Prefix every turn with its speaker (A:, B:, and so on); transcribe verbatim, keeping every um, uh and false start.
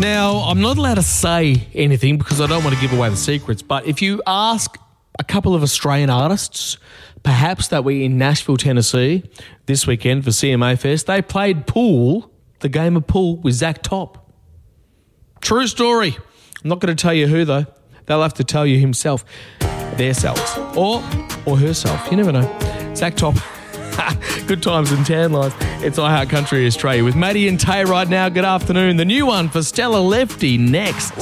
A: Now, I'm not allowed to say anything because I don't want to give away the secrets, but if you ask a couple of Australian artists, perhaps that were in Nashville, Tennessee this weekend for C M A Fest, they played pool, the game of pool, with Zach Top. True story. I'm not going to tell you who, though. They'll have to tell you himself, theirselves, or or herself. You never know. Zach Top. Good times and tan lines. It's iHeart Country Australia with Maddie and Tay right now. Good afternoon. The new one for Stella Lefty next.